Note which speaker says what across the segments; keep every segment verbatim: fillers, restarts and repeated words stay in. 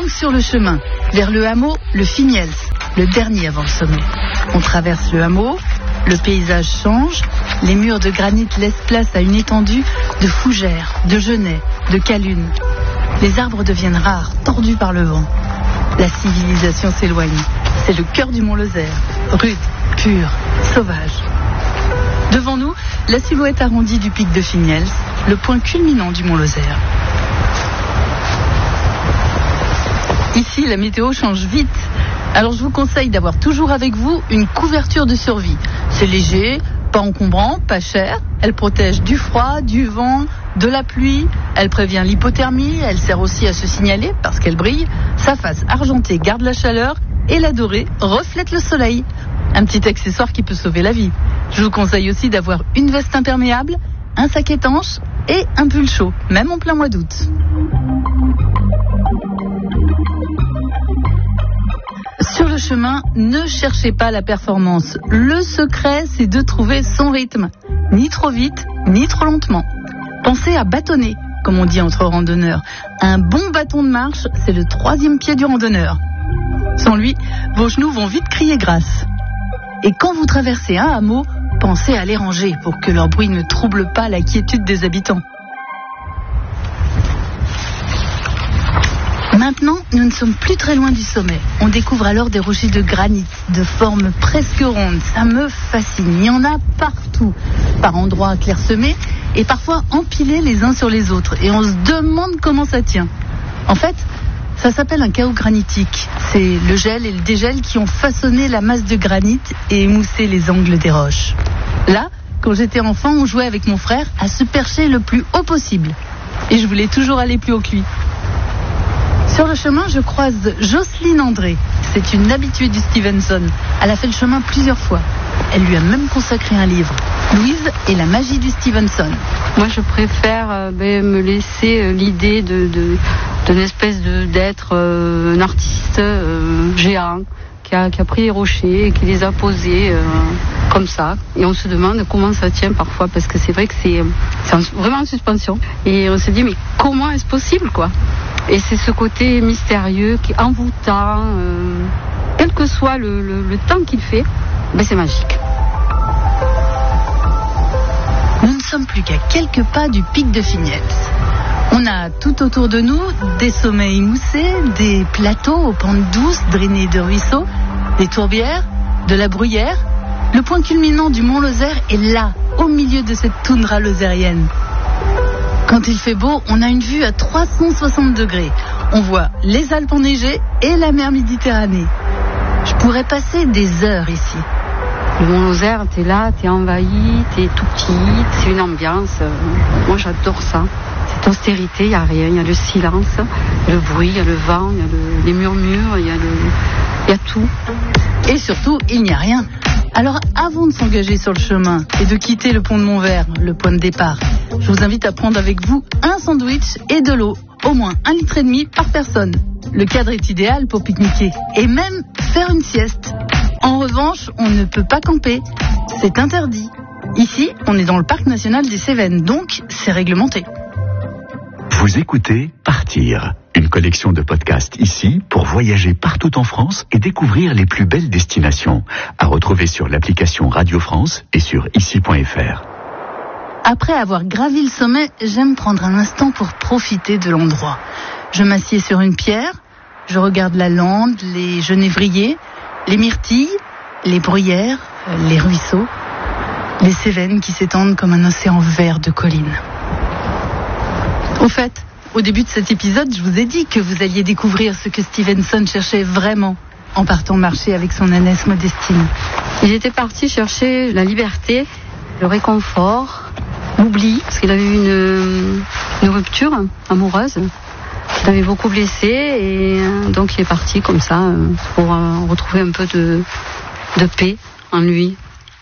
Speaker 1: donc sur le chemin, vers le hameau, le Finiels, le dernier avant le sommet. On traverse le hameau, le paysage change, les murs de granit laissent place à une étendue de fougères, de genêts, de calunes. Les arbres deviennent rares, tordus par le vent. La civilisation s'éloigne. C'est le cœur du Mont Lozère, rude, pur, sauvage. Devant nous, la silhouette arrondie du pic de Finiels, le point culminant du Mont Lozère. Ici, la météo change vite. Alors je vous conseille d'avoir toujours avec vous une couverture de survie. C'est léger, pas encombrant, pas cher. Elle protège du froid, du vent, de la pluie. Elle prévient l'hypothermie. Elle sert aussi à se signaler parce qu'elle brille. Sa face argentée garde la chaleur et la dorée reflète le soleil. Un petit accessoire qui peut sauver la vie. Je vous conseille aussi d'avoir une veste imperméable, un sac étanche et un pull chaud, même en plein mois d'août. Sur le chemin, ne cherchez pas la performance. Le secret, c'est de trouver son rythme. Ni trop vite, ni trop lentement. Pensez à bâtonner, comme on dit entre randonneurs. Un bon bâton de marche, c'est le troisième pied du randonneur. Sans lui, vos genoux vont vite crier grâce. Et quand vous traversez un hameau, pensez à les ranger pour que leur bruit ne trouble pas la quiétude des habitants. Maintenant, nous ne sommes plus très loin du sommet. On découvre alors des rochers de granit, de forme presque ronde. Ça me fascine. Il y en a partout, par endroits clairsemés et parfois empilés les uns sur les autres. Et on se demande comment ça tient. En fait, ça s'appelle un chaos granitique. C'est le gel et le dégel qui ont façonné la masse de granit et émoussé les angles des roches. Là, quand j'étais enfant, on jouait avec mon frère à se percher le plus haut possible. Et je voulais toujours aller plus haut que lui. Sur le chemin, je croise Jocelyne André. C'est une habituée du Stevenson. Elle a fait le chemin plusieurs fois. Elle lui a même consacré un livre. Louise et la magie du Stevenson.
Speaker 2: Moi, je préfère euh, ben, me laisser euh, l'idée de, de, d'une espèce de, d'être euh, un artiste euh, géant qui a, qui a pris les rochers et qui les a posés euh, comme ça. Et on se demande comment ça tient parfois, parce que c'est vrai que c'est, c'est en, vraiment en suspension. Et on se dit, mais comment est-ce possible, quoi ? Et c'est ce côté mystérieux qui est envoûtant, euh, quel que soit le, le, le temps qu'il fait, ben c'est magique.
Speaker 1: Nous ne sommes plus qu'à quelques pas du pic de Finiels. On a tout autour de nous des sommets émoussés, des plateaux aux pentes douces drainés de ruisseaux, des tourbières, de la bruyère. Le point culminant du Mont Lozère est là, au milieu de cette toundra lozérienne. Quand il fait beau, on a une vue à trois cent soixante degrés. On voit les Alpes enneigées et la mer Méditerranée. Je pourrais passer des heures ici.
Speaker 2: Le Mont Lozère, t'es là, t'es envahi, t'es tout petit, c'est une ambiance. Moi, j'adore ça. Cette austérité, il n'y a rien, il y a le silence, le bruit, il y a le vent, il y a le, les murmures, il y a le, il y a tout.
Speaker 1: Et surtout, il n'y a rien. Alors, avant de s'engager sur le chemin et de quitter le pont de Montvert, le point de départ, je vous invite à prendre avec vous un sandwich et de l'eau, au moins un litre et demi par personne. Le cadre est idéal pour pique-niquer et même faire une sieste. En revanche, on ne peut pas camper, c'est interdit. Ici, on est dans le parc national des Cévennes, donc c'est réglementé.
Speaker 3: Vous écoutez Partir, une collection de podcasts ici pour voyager partout en France et découvrir les plus belles destinations. À retrouver sur l'application Radio France et sur ici point f r.
Speaker 1: Après avoir gravi le sommet, j'aime prendre un instant pour profiter de l'endroit. Je m'assieds sur une pierre, je regarde la lande, les genévriers, les myrtilles, les bruyères, les ruisseaux, les Cévennes qui s'étendent comme un océan vert de collines. Au fait, au début de cet épisode, je vous ai dit que vous alliez découvrir ce que Stevenson cherchait vraiment en partant marcher avec son ânesse Modestine.
Speaker 2: Il était parti chercher la liberté, le réconfort, l'oubli, parce qu'il avait eu une, une rupture amoureuse. Il avait beaucoup blessé et donc il est parti comme ça pour retrouver un peu de, de paix en lui.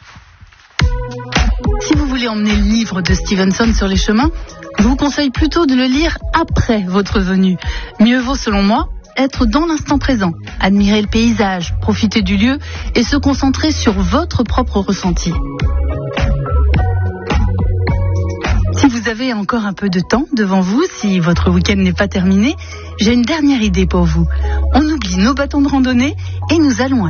Speaker 1: Si vous voulez emmener le livre de Stevenson sur les chemins, je vous conseille plutôt de le lire après votre venue. Mieux vaut, selon moi, être dans l'instant présent, admirer le paysage, profiter du lieu et se concentrer sur votre propre ressenti. Si vous vous avez encore un peu de temps devant vous, si votre week-end n'est pas terminé, j'ai une dernière idée pour vous. On oublie nos bâtons de randonnée et nous allons à